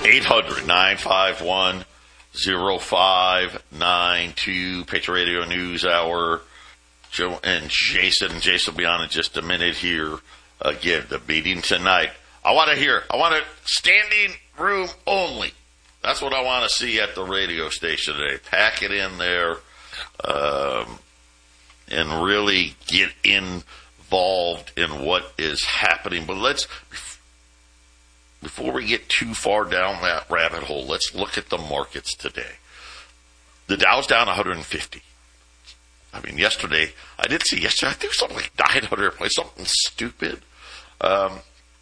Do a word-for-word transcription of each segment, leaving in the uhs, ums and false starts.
eight hundred, nine five one, oh five nine two, Patriot Radio News Hour. Joe and Jason. Jason will be on in just a minute here. Again, the meeting tonight. I want to hear. I want to standing room only. That's what I want to see at the radio station today. Pack it in there um, and really get involved in what is happening. But let's, before we get too far down that rabbit hole, let's look at the markets today. The Dow's down one hundred fifty. I mean, yesterday, I did see yesterday, I think something like nine hundred points, something stupid. Um,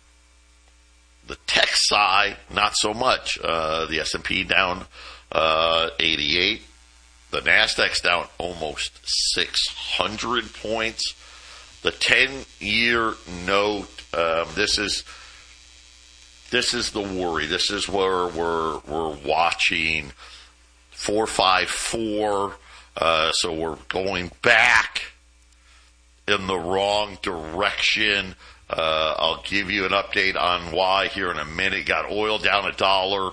the tech side, not so much. Uh, the S and P down uh, eighty-eight. The NASDAQ's down almost six hundred points. The ten-year note, um, this is this is the worry. This is where we're we're watching four five four. Uh, so we're going back in the wrong direction. Uh, I'll give you an update on why here in a minute. Got oil down a dollar.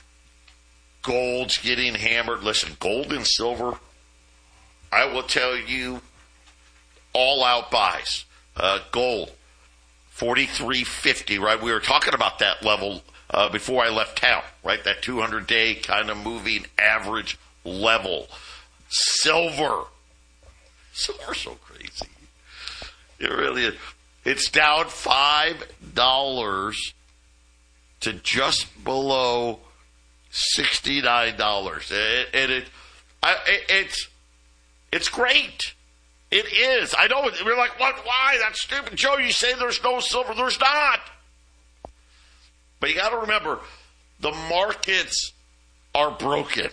Gold's getting hammered. Listen, gold and silver, I will tell you, all out buys. Uh, gold, forty-three fifty, right? We were talking about that level uh, before I left town, right? That two hundred day kind of moving average level. Silver. Silver's so crazy. It really is. It's down five dollars to just below sixty-nine dollars. And it, it, I, it, it's, it's great. It is. I know. We're like, what? Why? That's stupid. Joe, you say there's no silver. There's not. But you got to remember, the markets are broken.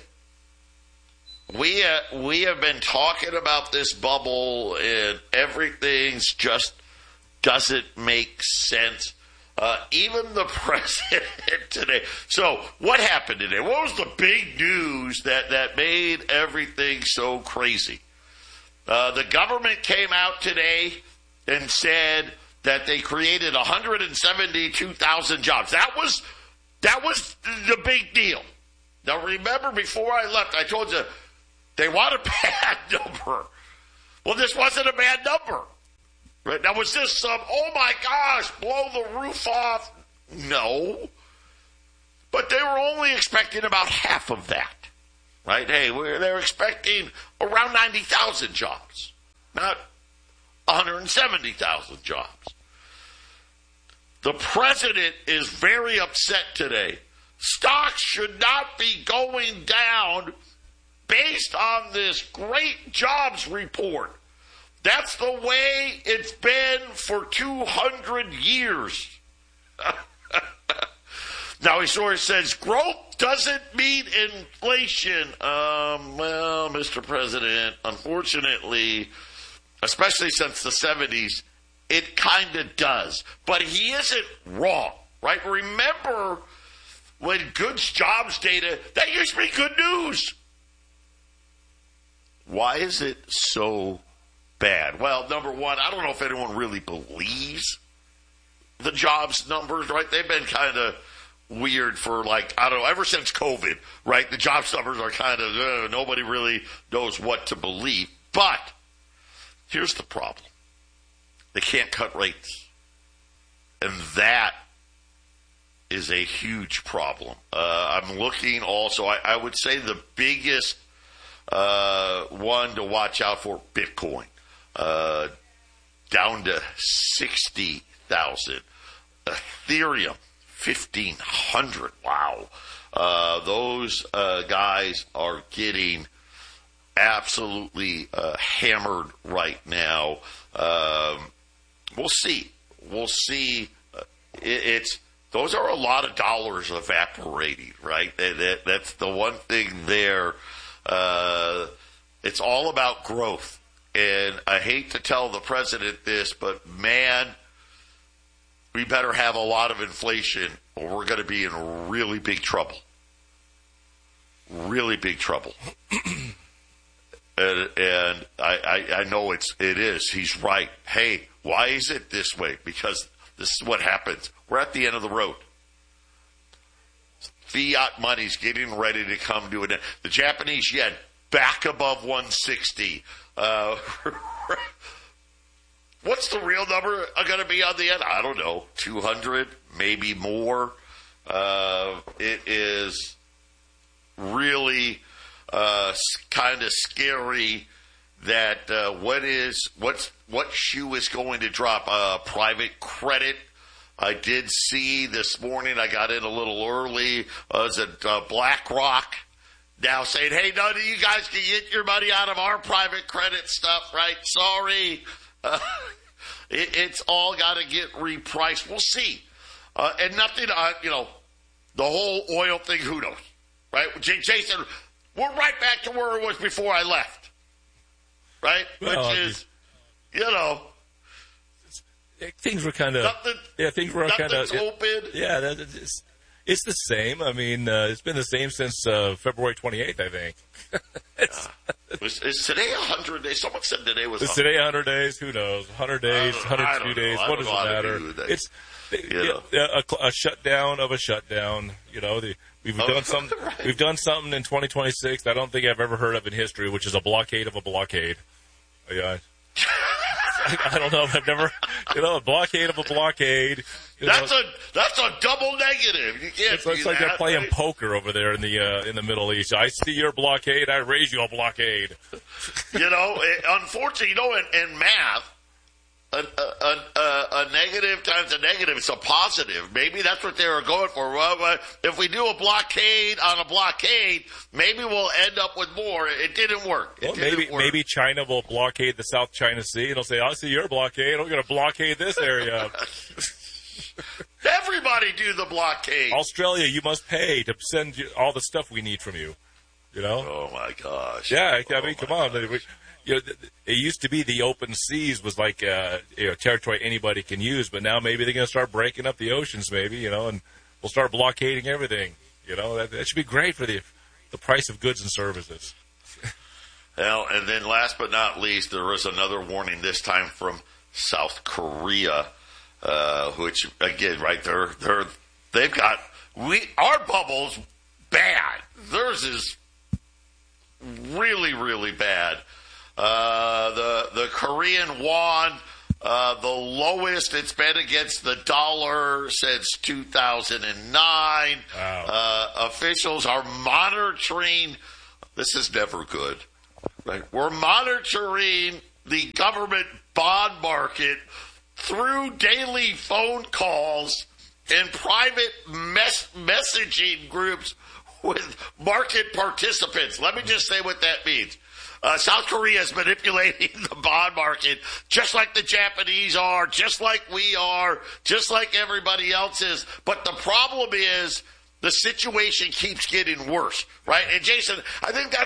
We uh, we have been talking about this bubble, and everything's just doesn't make sense. Uh, even the president today. So what happened today? What was the big news that, that made everything so crazy? Uh, the government came out today and said that they created one hundred seventy-two thousand jobs. That was that was the big deal. Now remember, before I left, I told you, they want a bad number. Well, this wasn't a bad number. Right? Now, was this some, oh my gosh, blow the roof off? No. But they were only expecting about half of that. Right? Hey, we're, they're expecting around ninety thousand jobs, not one hundred seventy thousand jobs. The president is very upset today. Stocks should not be going down based on this great jobs report. That's the way it's been for two hundred years. Now, he sort of says, growth doesn't mean inflation. Um, well, Mister President, unfortunately, especially since the seventies, it kind of does. But he isn't wrong, right? Remember when goods jobs data, that used to be good news. Why is it so bad? Well, number one, I don't know if anyone really believes the jobs numbers, right? They've been kind of weird for, like, I don't know, ever since COVID, right? The jobs numbers are kind of, uh, nobody really knows what to believe. But here's the problem. They can't cut rates. And that is a huge problem. Uh, I'm looking also, I, I would say the biggest uh, one to watch out for, Bitcoin. Uh, down to sixty thousand. Ethereum, fifteen hundred. Wow. Uh, those uh, guys are getting absolutely uh, hammered right now. Um, we'll see. We'll see. Uh, it, it's those are a lot of dollars evaporating, right? That, that, that's the one thing there. Uh, it's all about growth. And I hate to tell the president this, but man, we better have a lot of inflation or we're going to be in really big trouble. Really big trouble. and and I, I, I know it's, it is. He's right. Hey, why is it this way? Because this is what happens. We're at the end of the road. fiat money's getting ready to come to an end. The Japanese yen back above one sixty. Uh, what's the real number going to be on the yen? I don't know. two hundred, maybe more. Uh, it is really uh, kind of scary that uh, what is what's what shoe is going to drop. Uh, private credit. I did see this morning. I got in a little early. Uh, was it uh, BlackRock now saying, "Hey, none of you guys can get your money out of our private credit stuff, right? Sorry, uh, it, it's all got to get repriced. We'll see." Uh, and nothing, uh, you know, the whole oil thing, who knows, right? J- Jason, we're right back to where it was before I left, right? Well, Which is, you know. Things were kind of, yeah, things were kind of, open. Yeah, that, it's, it's the same. I mean, uh, it's been the same since uh, February twenty-eighth, I think. it's, uh, is, is today one hundred days? Someone said today was Is today one hundred days? Who knows? one hundred days, one hundred two days, what does it matter? Do it's you know, a, a shutdown of a shutdown. You know, the, we've oh, done some, right. We've done something in twenty twenty-six I don't think I've ever heard of in history, which is a blockade of a blockade. Yeah. I don't know. I've never, you know, a blockade of a blockade. That's know. a that's a double negative. You can't. It's, it's like that, they're playing right? poker over there in the uh, in the Middle East. I see your blockade. I raise you a blockade. You know, it, unfortunately, you know, in, in math, a, a, a, a negative times a negative is a positive. Maybe that's what they were going for. Well, if we do a blockade on a blockade, maybe we'll end up with more. It didn't work. It well, didn't maybe work. maybe China will blockade the South China Sea, and it'll say, "I see your blockade. I'm going to blockade this area." Everybody do the blockade. Australia, you must pay to send you all the stuff we need from you. You know? Oh my gosh. Yeah, I, oh I mean, come on. We, you know, it used to be the open seas was like uh, you know, territory anybody can use, but now maybe they're going to start breaking up the oceans, maybe, you know, and we'll start blockading everything. You know, that, that should be great for the the price of goods and services. Well, and then last but not least, there was another warning this time from South Korea, uh, which again, right there, they're they've got we our bubble's bad. Theirs is really, really bad. Uh, the the Korean won, uh, the lowest it's been against the dollar since two thousand nine. Wow. Uh, officials are monitoring. This is never good, right? We're monitoring the government bond market through daily phone calls and private mes- messaging groups with market participants. Let me just say what that means. Uh, South Korea is manipulating the bond market just like the Japanese are, just like we are, just like everybody else is. But the problem is the situation keeps getting worse, right? And Jason, I think that's